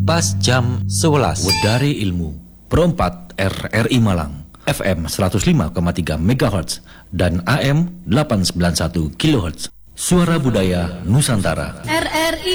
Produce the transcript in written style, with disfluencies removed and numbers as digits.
Pas jam 11 Wedari Ilmu Pro 4 RRI Malang FM 105,3 MHz dan AM 891 kHz. Suara Budaya Nusantara. RRI